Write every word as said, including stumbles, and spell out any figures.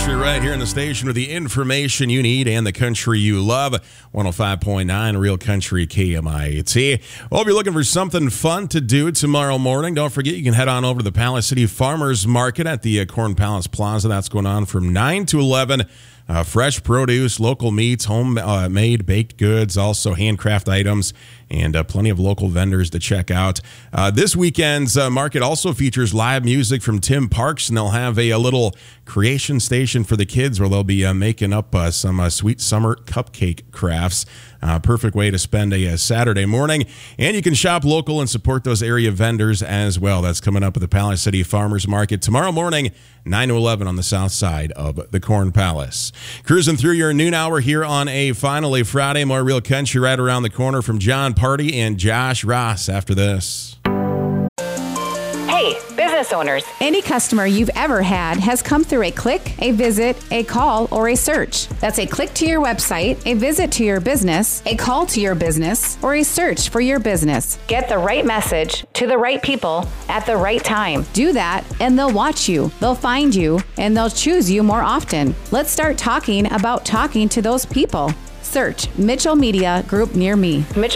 Country right here in the station with the information you need and the country you love. one oh five point nine Real Country K M I T. Well, if you're looking for something fun to do tomorrow morning, don't forget you can head on over to the Palace City Farmers Market at the uh, Corn Palace Plaza. That's going on from nine to eleven. Uh, fresh produce, local meats, homemade uh, baked goods, also handcraft items, and uh, plenty of local vendors to check out. Uh, this weekend's uh, market also features live music from Tim Parks, and they'll have a, a little creation station for the kids where they'll be uh, making up uh, some uh, sweet summer cupcake crafts. Uh, perfect way to spend a, a Saturday morning. And you can shop local and support those area vendors as well. That's coming up at the Palace City Farmers Market tomorrow morning, nine to eleven on the south side of the Corn Palace. Cruising through your noon hour here on a finally Friday. More Real Country right around the corner from John Party and Josh Ross after this. Hey, business owners. Any customer you've ever had has come through a click, a visit, a call, or a search. That's a click to your website, a visit to your business, a call to your business, or a search for your business. Get the right message to the right people at the right time. Do that, and they'll watch you, they'll find you, and they'll choose you more often. Let's start talking about talking to those people. Search Mitchell Media Group near me. Mitchell